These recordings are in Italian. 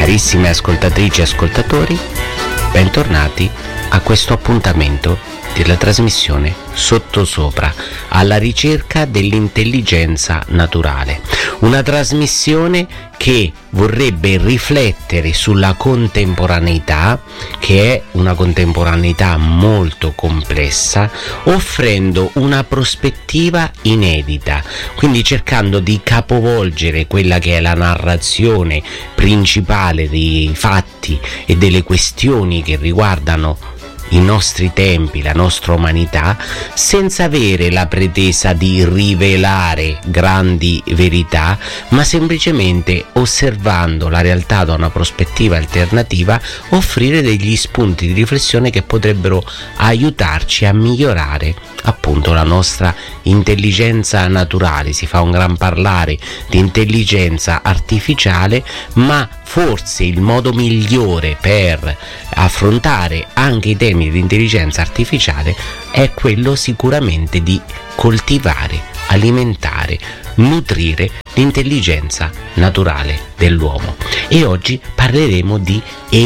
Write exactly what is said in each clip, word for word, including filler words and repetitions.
Carissime ascoltatrici e ascoltatori, bentornati a questo appuntamento della trasmissione Sottosopra, alla ricerca dell'intelligenza naturale. Una trasmissione che vorrebbe riflettere sulla contemporaneità, che è una contemporaneità molto complessa, offrendo una prospettiva inedita, quindi cercando di capovolgere quella che è la narrazione principale dei fatti e delle questioni che riguardano i nostri tempi, la nostra umanità, senza avere la pretesa di rivelare grandi verità, ma semplicemente osservando la realtà da una prospettiva alternativa, offrire degli spunti di riflessione che potrebbero aiutarci a migliorare appunto la nostra intelligenza naturale. Si fa un gran parlare di intelligenza artificiale, ma forse il modo migliore per affrontare anche i temi di intelligenza artificiale è quello sicuramente di coltivare, alimentare, nutrire l'intelligenza naturale dell'uomo. E oggi parleremo di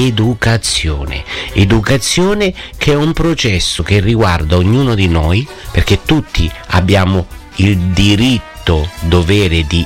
educazione. Educazione che è un processo che riguarda ognuno di noi, perché tutti abbiamo il diritto, dovere di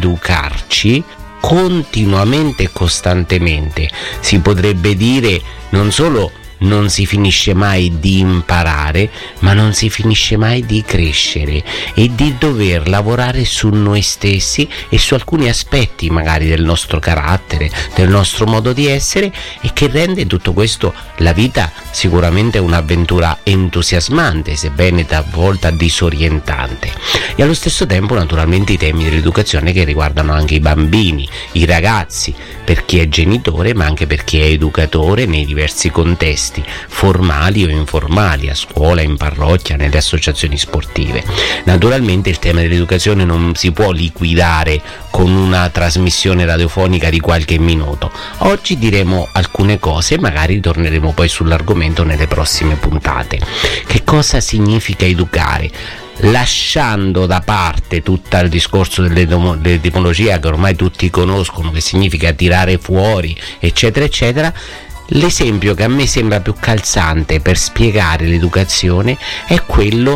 educarci continuamente e costantemente. Si potrebbe dire non solo non si finisce mai di imparare, ma non si finisce mai di crescere e di dover lavorare su noi stessi e su alcuni aspetti magari del nostro carattere, del nostro modo di essere, e che rende tutto questo la vita sicuramente un'avventura entusiasmante, sebbene talvolta disorientante. E allo stesso tempo naturalmente i temi dell'educazione che riguardano anche i bambini, i ragazzi, per chi è genitore ma anche per chi è educatore nei diversi contesti formali o informali, a scuola, in parrocchia, nelle associazioni sportive. Naturalmente il tema dell'educazione non si può liquidare con una trasmissione radiofonica di qualche minuto. Oggi diremo alcune cose, magari torneremo poi sull'argomento nelle prossime puntate. Che cosa significa educare? Lasciando da parte tutto il discorso dell'etimologia che ormai tutti conoscono, che significa tirare fuori, eccetera eccetera, l'esempio che a me sembra più calzante per spiegare l'educazione è quello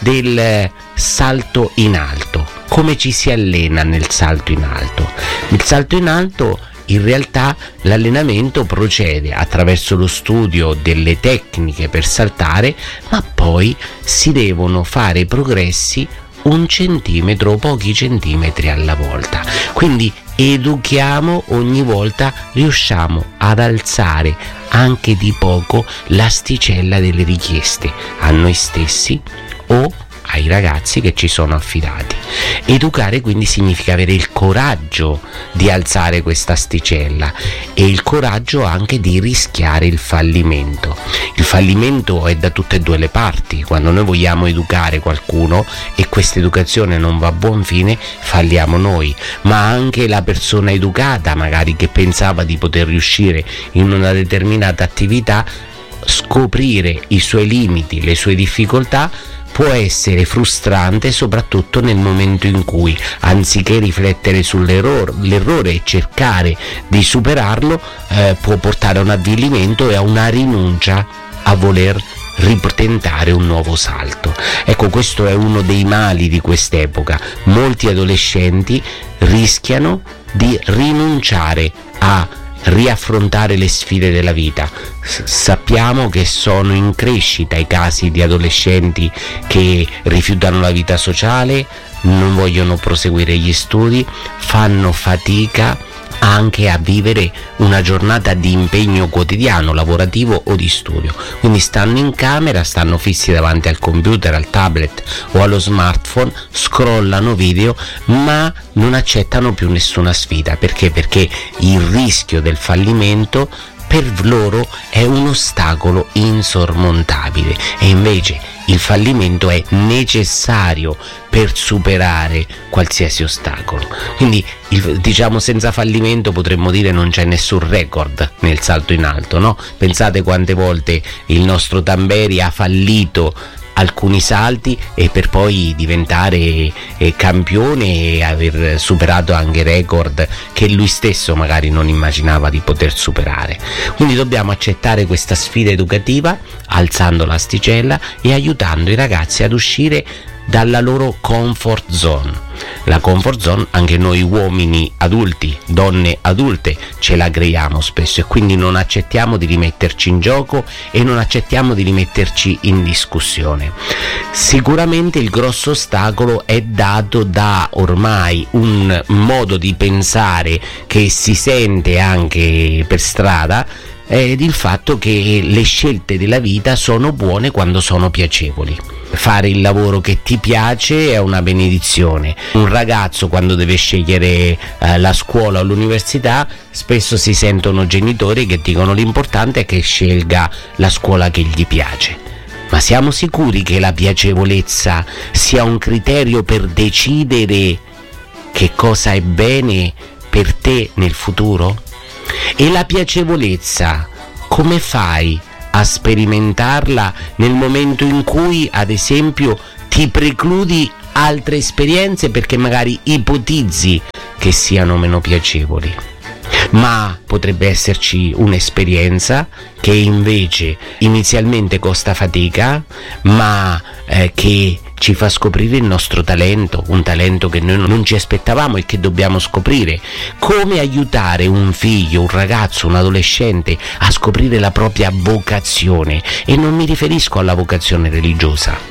del salto in alto. Come ci si allena nel salto in alto? Il salto in alto, in realtà, l'allenamento procede attraverso lo studio delle tecniche per saltare, ma poi si devono fare progressi un centimetro o pochi centimetri alla volta. Quindi educhiamo ogni volta riusciamo ad alzare anche di poco l'asticella delle richieste a noi stessi o ai ragazzi che ci sono affidati. Educare quindi significa avere il coraggio di alzare questa asticella e il coraggio anche di rischiare il fallimento. Il fallimento è da tutte e due le parti. Quando noi vogliamo educare qualcuno e questa educazione non va a buon fine, falliamo noi, ma anche la persona educata, magari che pensava di poter riuscire in una determinata attività, scoprire i suoi limiti, le sue difficoltà, può essere frustrante, soprattutto nel momento in cui, anziché riflettere sull'errore e cercare di superarlo, eh, può portare a un avvilimento e a una rinuncia a voler ritentare un nuovo salto. Ecco, questo è uno dei mali di quest'epoca. Molti adolescenti rischiano di rinunciare a riaffrontare le sfide della vita. S- sappiamo che sono in crescita i casi di adolescenti che rifiutano la vita sociale, non vogliono proseguire gli studi, fanno fatica anche a vivere una giornata di impegno quotidiano, lavorativo o di studio. Quindi stanno in camera, stanno fissi davanti al computer, al tablet o allo smartphone, scrollano video, ma non accettano più nessuna sfida. Perché? Perché il rischio del fallimento per loro è un ostacolo insormontabile, e invece il fallimento è necessario per superare qualsiasi ostacolo. Quindi il, diciamo senza fallimento potremmo dire non c'è nessun record nel salto in alto, no? Pensate quante volte il nostro Tamberi ha fallito alcuni salti e per poi diventare eh, campione e aver superato anche record che lui stesso magari non immaginava di poter superare. Quindi dobbiamo accettare questa sfida educativa alzando l'asticella e aiutando i ragazzi ad uscire dalla loro comfort zone. La comfort zone anche noi uomini adulti, donne adulte ce la creiamo spesso, e quindi non accettiamo di rimetterci in gioco e non accettiamo di rimetterci in discussione. Sicuramente il grosso ostacolo è dato da ormai un modo di pensare che si sente anche per strada, ed il fatto che le scelte della vita sono buone quando sono piacevoli. Fare il lavoro che ti piace è una benedizione. Un ragazzo, quando deve scegliere eh, la scuola o l'università, spesso si sentono genitori che dicono l'importante è che scelga la scuola che gli piace. Ma siamo sicuri che la piacevolezza sia un criterio per decidere che cosa è bene per te nel futuro? E la piacevolezza, come fai a sperimentarla nel momento in cui, ad esempio, ti precludi altre esperienze perché magari ipotizzi che siano meno piacevoli? Ma potrebbe esserci un'esperienza che invece inizialmente costa fatica, ma eh, che ci fa scoprire il nostro talento, un talento che noi non ci aspettavamo e che dobbiamo scoprire. Come aiutare un figlio, un ragazzo, un adolescente a scoprire la propria vocazione? E non mi riferisco alla vocazione religiosa.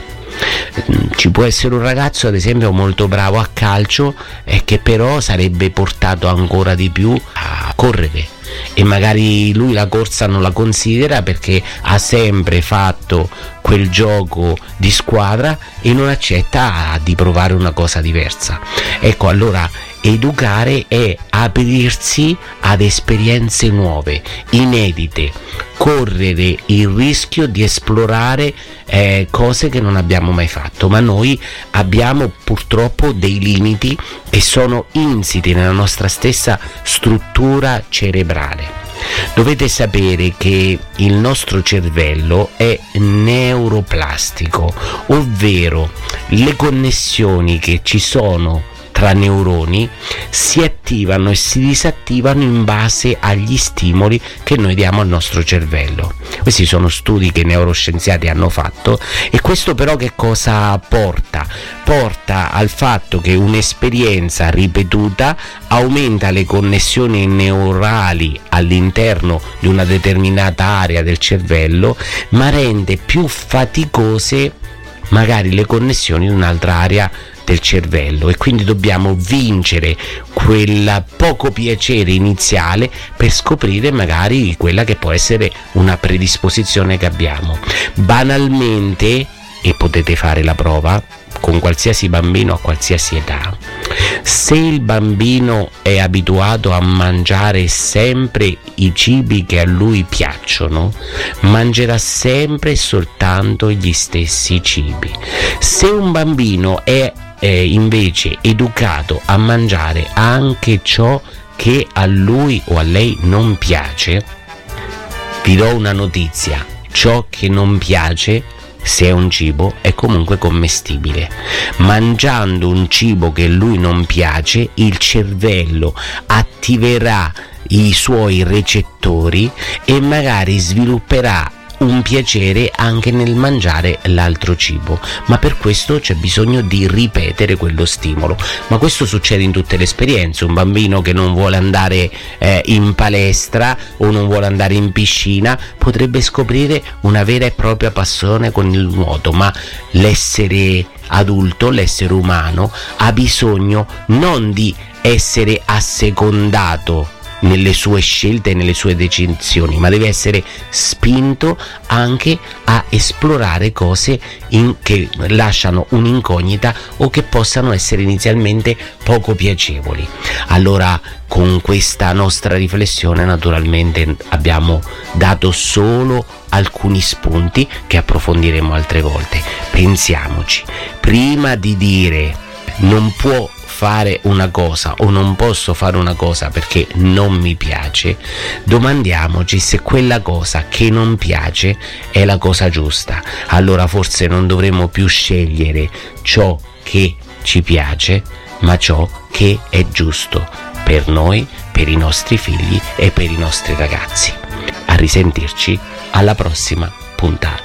Ci può essere un ragazzo, ad esempio, molto bravo a calcio e che però sarebbe portato ancora di più a correre, e magari lui la corsa non la considera perché ha sempre fatto quel gioco di squadra e non accetta di provare una cosa diversa. Ecco, allora educare è aprirsi ad esperienze nuove, inedite, correre il rischio di esplorare eh, cose che non abbiamo mai fatto, ma noi abbiamo purtroppo dei limiti che sono insiti nella nostra stessa struttura cerebrale. Dovete sapere che il nostro cervello è neuroplastico, ovvero le connessioni che ci sono tra neuroni si attivano e si disattivano in base agli stimoli che noi diamo al nostro cervello. Questi sono studi che i neuroscienziati hanno fatto, e questo però che cosa porta? Porta al fatto che un'esperienza ripetuta aumenta le connessioni neurali all'interno di una determinata area del cervello, ma rende più faticose magari le connessioni in un'altra area del cervello, e quindi dobbiamo vincere quel poco piacere iniziale per scoprire magari quella che può essere una predisposizione che abbiamo. Banalmente, e potete fare la prova con qualsiasi bambino a qualsiasi età, se il bambino è abituato a mangiare sempre i cibi che a lui piacciono, mangerà sempre e soltanto gli stessi cibi. Se un bambino è è invece educato a mangiare anche ciò che a lui o a lei non piace, vi do una notizia: ciò che non piace, se è un cibo, è comunque commestibile. Mangiando un cibo che a lui non piace, il cervello attiverà i suoi recettori e magari svilupperà un piacere anche nel mangiare l'altro cibo, ma per questo c'è bisogno di ripetere quello stimolo. Ma questo succede in tutte le esperienze. Un bambino che non vuole andare eh, in palestra o non vuole andare in piscina potrebbe scoprire una vera e propria passione con il nuoto, ma l'essere adulto, l'essere umano, ha bisogno non di essere assecondato nelle sue scelte e nelle sue decisioni, ma deve essere spinto anche a esplorare cose in, che lasciano un'incognita o che possano essere inizialmente poco piacevoli. Allora, con questa nostra riflessione naturalmente abbiamo dato solo alcuni spunti che approfondiremo altre volte. Pensiamoci, prima di dire non può fare una cosa o non posso fare una cosa perché non mi piace, domandiamoci se quella cosa che non piace è la cosa giusta. Allora forse non dovremmo più scegliere ciò che ci piace, ma ciò che è giusto per noi, per i nostri figli e per i nostri ragazzi. A risentirci alla prossima puntata.